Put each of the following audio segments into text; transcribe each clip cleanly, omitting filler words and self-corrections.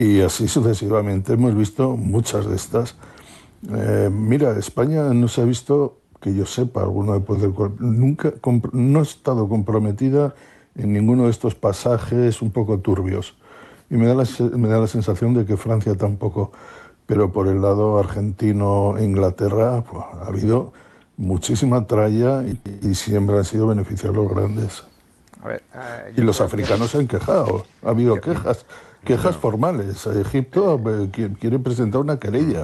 Y así sucesivamente hemos visto muchas de estas. Mira, España no se ha visto, que yo sepa, alguno después del nunca no ha estado comprometida en ninguno de estos pasajes un poco turbios. Y me da la sensación de que Francia tampoco. Pero por el lado argentino e Inglaterra, pues, ha habido muchísima tralla y siempre han sido beneficiados los grandes. A ver, Y los africanos se han quejado. Ha habido quejas formales. Egipto quiere presentar una querella.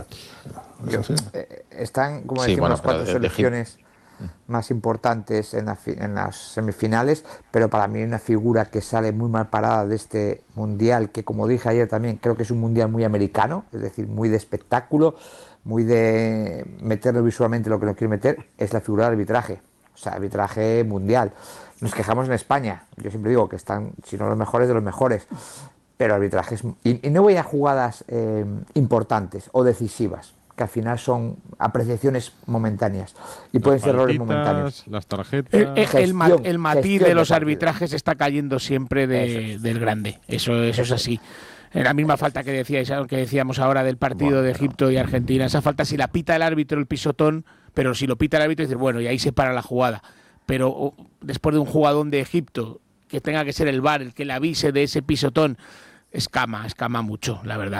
están, como Sí, decimos, bueno, las cuatro pero selecciones más importantes en las semifinales, pero para mí hay una figura que sale muy mal parada de este mundial, que como dije ayer también, creo que es un mundial muy americano, es decir, muy de espectáculo, muy de meterlo visualmente lo que no quiere meter, es la figura del arbitraje, o sea, arbitraje mundial. Nos quejamos en España, yo siempre digo que están, si no los mejores, de los mejores, pero arbitrajes, y no voy a jugadas importantes o decisivas, que al final son apreciaciones momentáneas y pueden ser errores momentáneos. Las tarjetas. El matiz gestión de los partido. arbitrajes está cayendo siempre del grande. Eso es así. La misma falta que decíamos ahora del partido de Egipto y Argentina. Esa falta, si la pita el árbitro, el pisotón, pero si lo pita el árbitro, dices, bueno, y ahí se para la jugada. Pero después de un jugadón de Egipto, que tenga que ser el VAR el que le avise de ese pisotón, escama mucho, la verdad.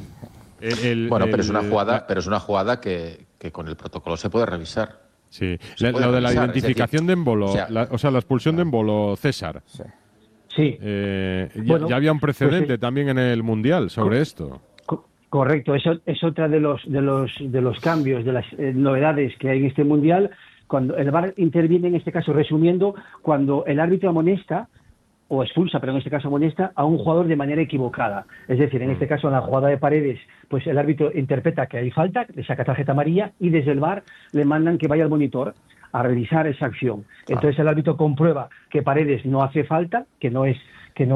Pero es una jugada que con el protocolo se puede revisar. Sí, lo de la identificación de Embolo, la expulsión de Embolo, César. Sí. Ya había un precedente también en el Mundial sobre esto. Correcto, eso es otra de los cambios, de las novedades que hay en este Mundial. Cuando el VAR interviene, en este caso, resumiendo, cuando el árbitro amonesta o expulsa, pero en este caso amonesta, a un jugador de manera equivocada. Es decir, en este caso, en la jugada de Paredes, pues el árbitro interpreta que hay falta, le saca tarjeta amarilla y desde el VAR le mandan que vaya al monitor a revisar esa acción. Entonces el árbitro comprueba que Paredes no hace falta, que no es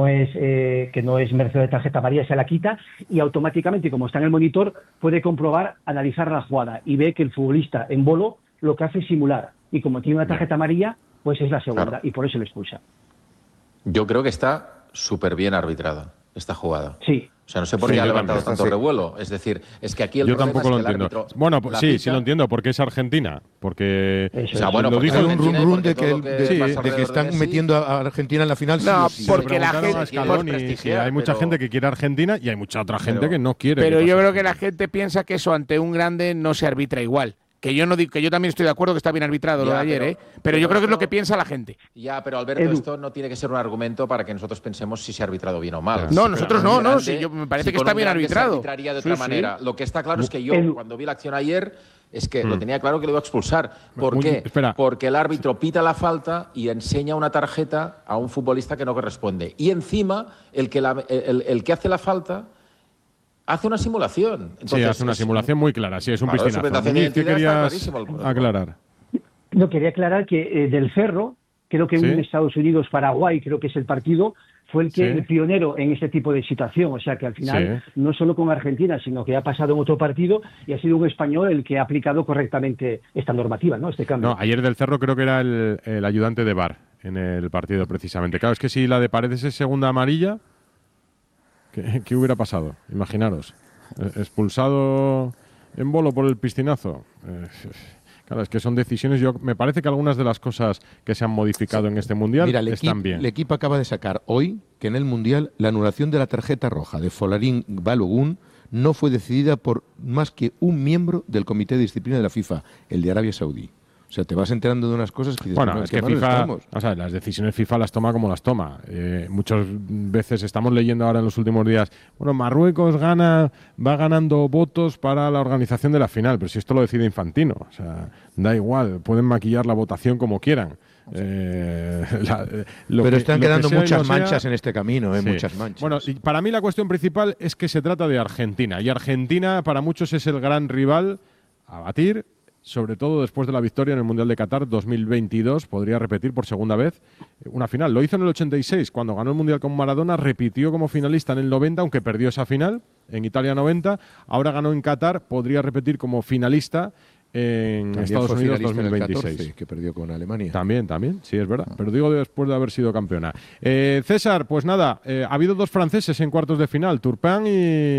merced de tarjeta amarilla, se la quita y automáticamente, como está en el monitor, puede comprobar, analizar la jugada y ve que el futbolista Embolo lo que hace es simular. Y como tiene una tarjeta amarilla, pues es la segunda y por eso le expulsa. Yo creo que está súper bien arbitrada esta jugada. Sí. O sea, no sé por qué ha levantado tanto revuelo. Es decir, es que aquí el Yo problema tampoco es lo que el entiendo. árbitro Bueno, pues sí lo entiendo, porque es Argentina. Porque lo dijo hay un rum de que están metiendo a Argentina en la final. No, sí. porque la a Scaloni, sí, hay mucha gente que quiere Argentina y hay mucha otra gente que no quiere. Pero yo creo que la gente piensa que eso ante un grande no se arbitra igual. Que yo no digo, que yo también estoy de acuerdo que está bien arbitrado lo de ayer, pero yo creo que es lo que piensa la gente. Ya, pero Alberto, esto no tiene que ser un argumento para que nosotros pensemos si se ha arbitrado bien o mal. No, nosotros no, sí, me parece que está bien arbitrado. Se arbitraría de otra manera. Lo que está claro es que yo, cuando vi la acción ayer, es que lo tenía claro que lo iba a expulsar. ¿Por qué? Porque el árbitro pita la falta y enseña una tarjeta a un futbolista que no corresponde. Y encima, el que hace la falta hace una simulación. Entonces, hace una simulación muy clara. Sí, es un piscinazo. ¿Qué querías aclarar? No, quería aclarar que Del Cerro, creo que en Estados Unidos, Paraguay, creo que es el partido, fue el pionero en este tipo de situación. O sea que al final, no solo con Argentina, sino que ha pasado en otro partido y ha sido un español el que ha aplicado correctamente esta normativa, ¿no? Este cambio. No, ayer Del Cerro creo que era el ayudante de VAR en el partido precisamente. Claro, es que si la de Paredes es segunda amarilla, ¿qué hubiera pasado? Imaginaros. Expulsado Embolo por el piscinazo. Claro, es que son decisiones. Me parece que algunas de las cosas que se han modificado en este Mundial están bien. El equipo acaba de sacar hoy que en el Mundial la anulación de la tarjeta roja de Folarin Balogun no fue decidida por más que un miembro del Comité de Disciplina de la FIFA, el de Arabia Saudí. O sea, te vas enterando de unas cosas que dices, bueno, es que FIFA, o sea, las decisiones FIFA las toma como las toma. Muchas veces estamos leyendo ahora en los últimos días, bueno, Marruecos va ganando votos para la organización de la final, pero si esto lo decide Infantino, o sea, da igual, pueden maquillar la votación como quieran. Pero están quedando muchas manchas en este camino, muchas manchas. Bueno, y para mí la cuestión principal es que se trata de Argentina, y Argentina para muchos es el gran rival a batir. Sobre todo después de la victoria en el Mundial de Qatar 2022, podría repetir por segunda vez una final. Lo hizo en el 86, cuando ganó el Mundial con Maradona, repitió como finalista en el 90, aunque perdió esa final, en Italia 90. Ahora ganó en Qatar, podría repetir como finalista en también Estados fue Unidos finalista en el 2016. 14, que perdió con Alemania. También, sí, es verdad. Pero digo después de haber sido campeona. César, pues nada, ha habido 2 franceses en cuartos de final, Turpin y